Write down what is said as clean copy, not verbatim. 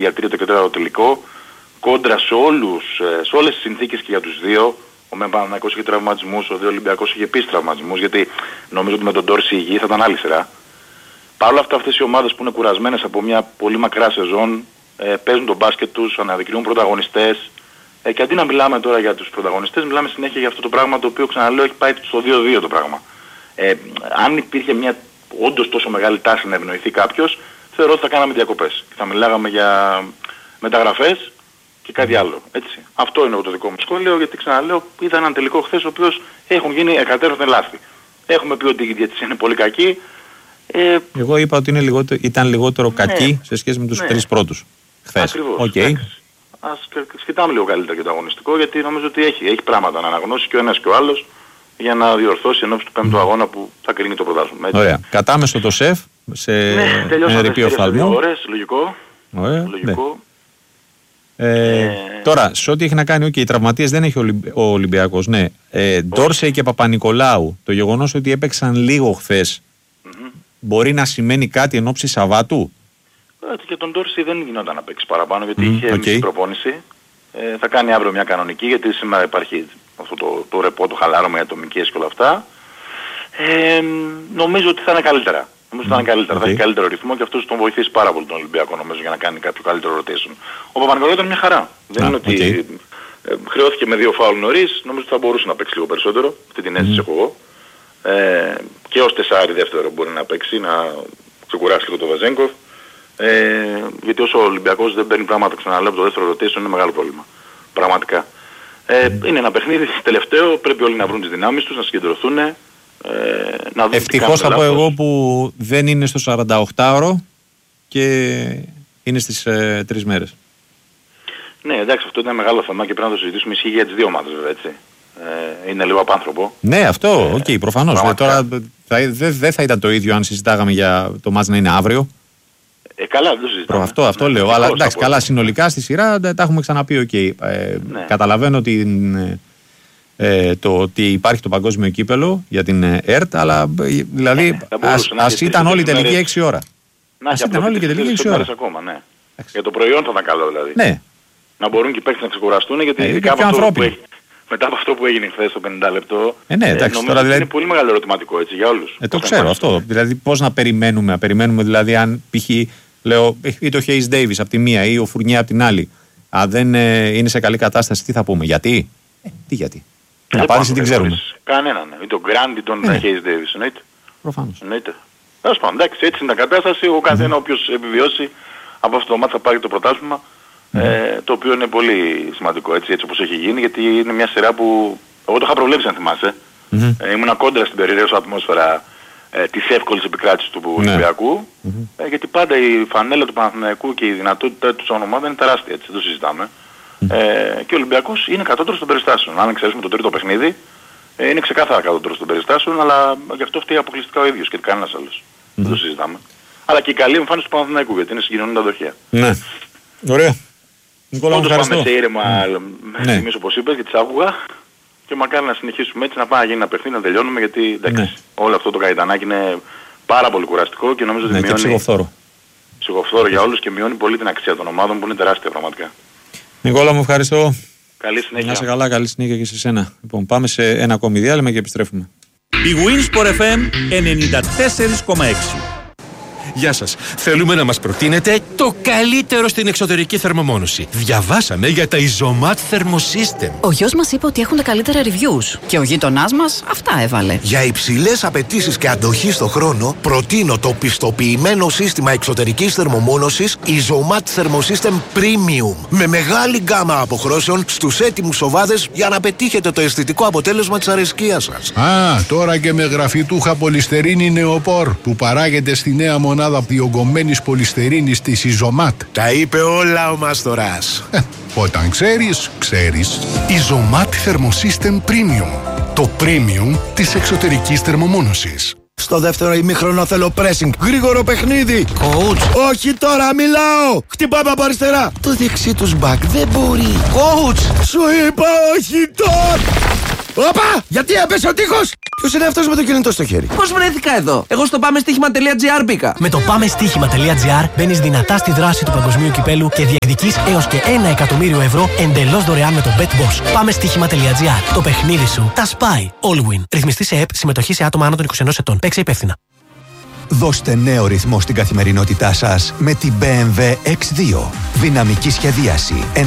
για τρίτο και τέταρτο τελικό, κόντρα σε όλες τις συνθήκες και για τους δύο. Ο Παναθηναϊκός είχε τραυματισμούς, ο Ολυμπιακός είχε επίσης τραυματισμούς, γιατί νομίζω ότι με τον Ντόρση υγιή θα ήταν άλλη σειρά. Παρ' όλα αυτά, αυτές οι ομάδες που είναι κουρασμένες από μια πολύ μακρά σεζόν, παίζουν τον μπάσκετ τους, αναδεικνύουν πρωταγωνιστές. Και αντί να μιλάμε τώρα για τους πρωταγωνιστές, μιλάμε συνέχεια για αυτό το πράγμα το οποίο, ξαναλέω, έχει πάει στο 2-2 το πράγμα. Αν υπήρχε μια όντως τόσο μεγάλη τάση να ευνοηθεί κάποιος, θεωρώ ότι θα κάναμε διακοπές. Θα μιλάγαμε για μεταγραφές και κάτι άλλο. Έτσι. Αυτό είναι το δικό μου σχόλιο, γιατί ξαναλέω, είδα έναν τελικό χθες ο οποίος έχουν γίνει εκατέρωθεν λάθη. Έχουμε πει ότι η διαιτησία είναι πολύ κακή. Εγώ είπα ότι ήταν λιγότερο κακή σε σχέση με τους τρεις πρώτους χθες. Ακριβώς. Okay. Ας σκεφτάμε λίγο καλύτερα και το αγωνιστικό, γιατί νομίζω ότι έχει πράγματα να αναγνώσει και ο ένας και ο άλλος για να διορθώσει ενώπιση του πέμπτου αγώνα που θα κρίνει το πρωτάθλημα. Ωραία. Κατάμεσο το ΣΕΦ σε ερειπή οφθαλμού. Ώρες, λογικό. Ωραία. Λογικό. Τώρα, σε ό,τι έχει να κάνει, οι τραυματίες δεν έχει ο Ολυμπιακός. Ναι. Ντόρσεϊ και Παπα-Νικολάου, το γεγονός ότι έπαιξαν λίγο χθες, μπορεί να σημαίνει κάτι εν ώψη Σαββάτου. Και τον Ντόρσεϊ δεν γινόταν να παίξει παραπάνω, γιατί είχε μισή προπόνηση. Θα κάνει αύριο μια κανονική, γιατί σήμερα υπάρχει αυτό το ρεπό, το χαλάρωμα για ατομικές και όλα αυτά. Νομίζω ότι θα είναι καλύτερα. Θα έχει καλύτερο ρυθμό και αυτός τον βοηθήσει πάρα πολύ τον Ολυμπιακό, νομίζω, για να κάνει κάποιο καλύτερο rotation. Ο Παπα-Νικολάου ήταν μια χαρά. Δεν είναι ότι χρεώθηκε με 2 φάουλ νωρίς, νομίζω ότι θα μπορούσε να παίξει λίγο περισσότερο. Αυτή την αίσθηση έχω εγώ. Και ως τεσσάρι δεύτερο μπορεί να παίξει, να ξεκουράσει λίγο το Βαζένκοφ. Γιατί όσο ο Ολυμπιακός δεν παίρνει πράγματα, ξαναλέω, από το δεύτερο rotation είναι μεγάλο πρόβλημα. Πραγματικά. Είναι ένα παιχνίδι τελευταίο, πρέπει όλοι να βρουν τις δυνάμεις τους, να συγκεντρωθούν. Ευτυχώς θα πω εγώ που δεν είναι στο 48ωρο και είναι στις 3 μέρες. Ναι, εντάξει, αυτό είναι ένα μεγάλο θέμα και πρέπει να το συζητήσουμε. Ισχύει για τις δύο ομάδες, βέβαια, έτσι. Είναι λίγο απάνθρωπο. Ναι, αυτό, προφανώς. Τώρα δεν θα ήταν το ίδιο αν συζητάγαμε για το μάτς να είναι αύριο. Καλά, δεν το συζητάμε. Αυτό λέω. Αλλά εντάξει, καλά, συνολικά στη σειρά τα έχουμε ξαναπεί. Καταλαβαίνω το ότι υπάρχει το παγκόσμιο κύπελο για την ΕΡΤ, αλλά δηλαδή ας ήταν όλη η τελική 6 ώρα. Ας ήταν όλη η τελική 6 ώρα. Ακόμα, ναι. Για το προϊόν θα ήταν καλό, δηλαδή. Ναι. Να μπορούν και οι παίκτες να ξεκουραστούν, γιατί μετά από αυτό που έγινε χθες στο 50 λεπτό, νομίζω ότι είναι πολύ μεγάλο ερωτηματικό, έτσι, για όλους. Το ξέρω αυτό. Δηλαδή πώς να περιμένουμε δηλαδή αν π.χ. λέω ή το Hayes Davis από τη μία ή ο Φουρνιέ από την άλλη, αν δεν είναι σε καλή κατάσταση, τι θα πούμε, γιατί? Τι γιατί? Την απάντηση την ξέρουμε. Κανέναν. Ή τον Grant ή τον Hayes Davis, εννοείται. Προφανώς. Τέλος πάντων, εντάξει, έτσι είναι τα κατάσταση. Ο καθένα όποιος επιβιώσει από αυτό το μάτι θα πάρει το πρωτάθλημα, το οποίο είναι πολύ σημαντικό, έτσι όπως έχει γίνει, γιατί είναι μια σειρά που εγώ το είχα προβλέψει, αν θυμάσαι. Ήμουν κόντρα στην περιραίωσα ατμόσφαιρα της εύκολης επικράτησης του Ολυμπιακού, γιατί πάντα η φανέλα του Παναθηναϊκού και η δυνατότητα του σαν ομάδα είναι τεράστια, έτσι, δεν το συζητάμε. Και ο Ολυμπιακός είναι κατώτερος των περιστάσεων. Αν εξαιρέσουμε το τρίτο παιχνίδι, είναι ξεκάθαρα κατώτερος των περιστάσεων, αλλά γι' αυτό φταίει αποκλειστικά ο ίδιος και κανένας άλλος. Δεν το συζητάμε. Αλλά και η καλή εμφάνιση του Παναθηναϊκού, γιατί είναι συγκοινωνούν τα δοχεία. Ναι. Ωραία. Νικόλα, όντως πάμε σε ήρεμα στιγμές, όπως είπες, γιατί τις άκουγα. Και μακάρι να συνεχίσουμε έτσι, να πάει να γίνει ένα παιχνίδι, να τελειώνουμε, γιατί εντάξει, όλο αυτό το καϊτανάκι είναι πάρα πολύ κουραστικό και νομίζω ότι μειώνει ψυχοφθόρο για όλους και μειώνει πολύ την αξία των ομάδων που είναι τεράστια πραγματικά. Νικόλα, μου ευχαριστώ. Καλή συνέχεια. Να είσαι καλά, καλή συνέχεια και σε σένα. Λοιπόν, πάμε σε ένα ακόμη διάλειμμα και επιστρέφουμε. Η Winsport FM 94,6. Γεια σας. Θέλουμε να μας προτείνετε το καλύτερο στην εξωτερική θερμομόνωση. Διαβάσαμε για τα Isomat Thermosystem. Ο γιος μας είπε ότι έχουν τα καλύτερα reviews και ο γείτονάς μας αυτά έβαλε. Για υψηλές απαιτήσεις και αντοχή στο χρόνο, προτείνω το πιστοποιημένο σύστημα εξωτερικής θερμομόνωσης Isomat Thermosystem Premium. Με μεγάλη γκάμα αποχρώσεων στους έτοιμους οβάδες για να πετύχετε το αισθητικό αποτέλεσμα της αρεσκίας σας. Τώρα και με γραφιτούχα πολυστερίνη νεοπόρ που παράγεται στη νέα μονάδα διογκωμένης πολυστερίνης της Isomat. Τα είπε όλα ο Μάστορας. Όταν ξέρεις, ξέρεις. Isomat Thermosystem Premium. Το premium της εξωτερικής θερμομόνωσης. Στο δεύτερο ημίχρονο θέλω pressing. Γρήγορο παιχνίδι. Coach. Όχι τώρα, μιλάω. Χτυπάμε από αριστερά. Το δεξί τους μπακ δεν μπορεί. Coach. Σου είπα όχι τώρα. Όπα, γιατί έπεσε ο τείχος. Ποιος είναι αυτός με το κινητό στο χέρι? Πώς βρέθηκα εδώ? Εγώ στο πάμεστοίχημα.gr μπήκα. Με το πάμεστοίχημα.gr μπαίνεις δυνατά στη δράση του παγκοσμίου κυπέλου και διεκδικείς έως και 1 εκατομμύριο ευρώ εντελώς δωρεάν με το BetBoss. Πάμεστοίχημα.gr. Το παιχνίδι σου τα σπάει. All-win. Ρυθμιστή σε ΕΠ. Συμμετοχή σε άτομα άνω των 21 ετών. Παίξε υπεύθυνα. Δώστε νέο ρυθμό στην καθημερινότητά σας με την BMW X2. Δυναμική σχεδίαση,